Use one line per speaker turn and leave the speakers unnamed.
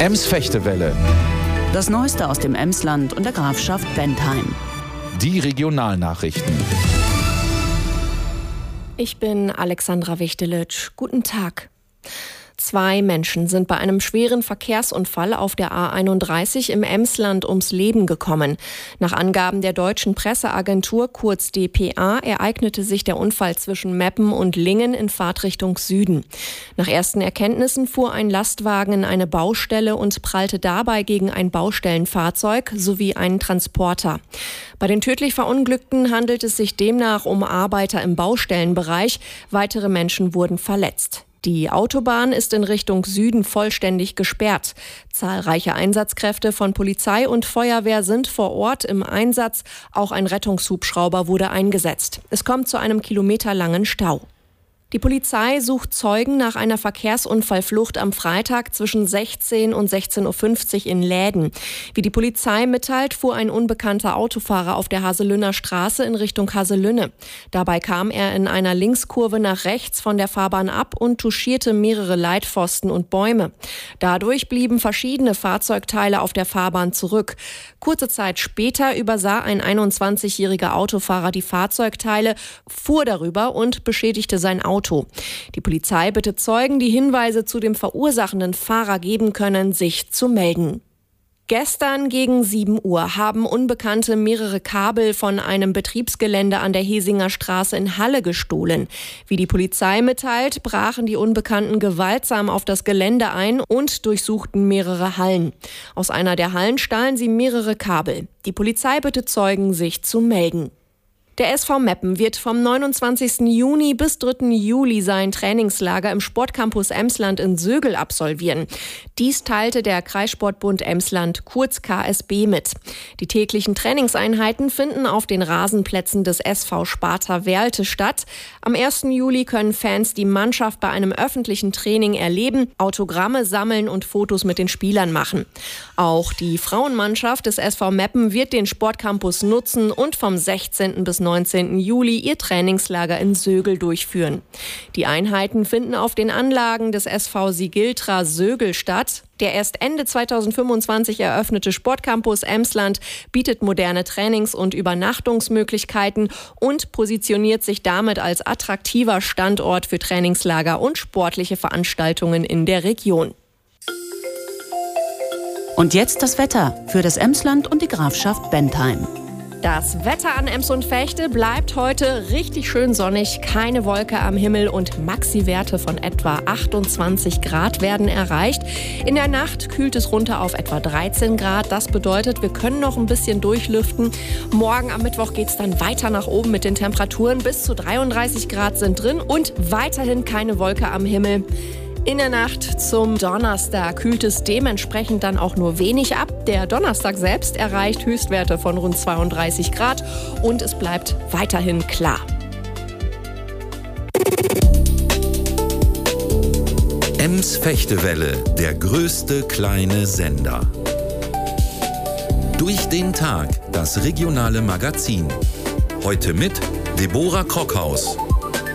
Ems-Fechtewelle.
Das Neueste aus dem Emsland und der Grafschaft Bentheim.
Die Regionalnachrichten.
Ich bin Alexandra Wichtelitsch. Guten Tag. 2 Menschen sind bei einem schweren Verkehrsunfall auf der A31 im Emsland ums Leben gekommen. Nach Angaben der deutschen Presseagentur, kurz dpa, ereignete sich der Unfall zwischen Meppen und Lingen in Fahrtrichtung Süden. Nach ersten Erkenntnissen fuhr ein Lastwagen in eine Baustelle und prallte dabei gegen ein Baustellenfahrzeug sowie einen Transporter. Bei den tödlich Verunglückten handelt es sich demnach um Arbeiter im Baustellenbereich. Weitere Menschen wurden verletzt. Die Autobahn ist in Richtung Süden vollständig gesperrt. Zahlreiche Einsatzkräfte von Polizei und Feuerwehr sind vor Ort im Einsatz. Auch ein Rettungshubschrauber wurde eingesetzt. Es kommt zu einem kilometerlangen Stau. Die Polizei sucht Zeugen nach einer Verkehrsunfallflucht am Freitag zwischen 16 und 16.50 Uhr in Läden. Wie die Polizei mitteilt, fuhr ein unbekannter Autofahrer auf der Haselünner Straße in Richtung Haselünne. Dabei kam er in einer Linkskurve nach rechts von der Fahrbahn ab und touchierte mehrere Leitpfosten und Bäume. Dadurch blieben verschiedene Fahrzeugteile auf der Fahrbahn zurück. Kurze Zeit später übersah ein 21-jähriger Autofahrer die Fahrzeugteile, fuhr darüber und beschädigte sein Auto. Die Polizei bittet Zeugen, die Hinweise zu dem verursachenden Fahrer geben können, sich zu melden. Gestern gegen 7 Uhr haben Unbekannte mehrere Kabel von einem Betriebsgelände an der Hesinger Straße in Halle gestohlen. Wie die Polizei mitteilt, brachen die Unbekannten gewaltsam auf das Gelände ein und durchsuchten mehrere Hallen. Aus einer der Hallen stahlen sie mehrere Kabel. Die Polizei bittet Zeugen, sich zu melden. Der SV Meppen wird vom 29. Juni bis 3. Juli sein Trainingslager im Sportcampus Emsland in Sögel absolvieren. Dies teilte der Kreissportbund Emsland, kurz KSB, mit. Die täglichen Trainingseinheiten finden auf den Rasenplätzen des SV Sparta Werlte statt. Am 1. Juli können Fans die Mannschaft bei einem öffentlichen Training erleben, Autogramme sammeln und Fotos mit den Spielern machen. Auch die Frauenmannschaft des SV Meppen wird den Sportcampus nutzen und vom 16. bis 19. Juli ihr Trainingslager in Sögel durchführen. Die Einheiten finden auf den Anlagen des SV Sigiltra Sögel statt. Der erst Ende 2025 eröffnete Sportcampus Emsland bietet moderne Trainings- und Übernachtungsmöglichkeiten und positioniert sich damit als attraktiver Standort für Trainingslager und sportliche Veranstaltungen in der Region.
Und jetzt das Wetter für das Emsland und die Grafschaft Bentheim.
Das Wetter an Ems und Vechte bleibt heute richtig schön sonnig, keine Wolke am Himmel und Maxi-Werte von etwa 28 Grad werden erreicht. In der Nacht kühlt es runter auf etwa 13 Grad. Das bedeutet, wir können noch ein bisschen durchlüften. Morgen am Mittwoch geht es dann weiter nach oben mit den Temperaturen. Bis zu 33 Grad sind drin und weiterhin keine Wolke am Himmel. In der Nacht zum Donnerstag kühlt es dementsprechend dann auch nur wenig ab. Der Donnerstag selbst erreicht Höchstwerte von rund 32 Grad und es bleibt weiterhin klar.
Ems-Fechtewelle, der größte kleine Sender. Durch den Tag, das regionale Magazin. Heute mit Deborah Krockhaus.